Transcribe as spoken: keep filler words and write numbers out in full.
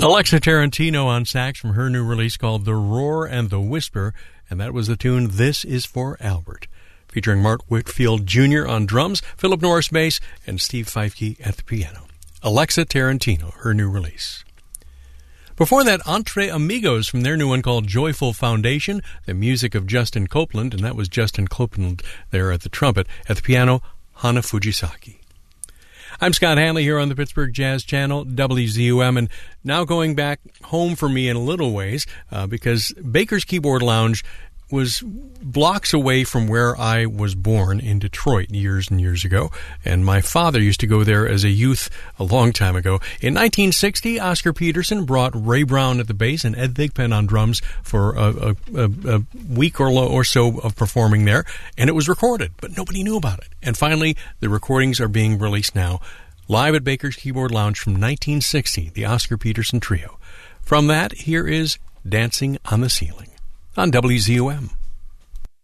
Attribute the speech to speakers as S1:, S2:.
S1: Alexa Tarantino on sax from her new release called The Roar and the Whisper, and that was the tune This Is for Albert, featuring Mark Whitfield Junior on drums, Philip Norris bass, and Steve Feifke at the piano. Alexa Tarantino, her new release. Before that, Entre Amigos from their new one called Joyful Foundation, the music of Justin Copeland, and that was Justin Copeland there at the trumpet. At the piano, Hana Fujisaki. I'm Scott Hanley here on the Pittsburgh Jazz Channel, W Z U M, and now going back home for me in a little ways, uh, because Baker's Keyboard Lounge was blocks away from where I was born in Detroit years and years ago, and my father used to go there as a youth a long time ago. In nineteen sixty, Oscar Peterson brought Ray Brown at the bass and Ed Thigpen on drums for a, a, a, a week or, or so of performing there, and it was recorded, but nobody knew about it. And finally, the recordings are being released now, live at Baker's Keyboard Lounge from nineteen sixty, the Oscar Peterson Trio. From that, here is Dancing on the Ceiling on W Z U M.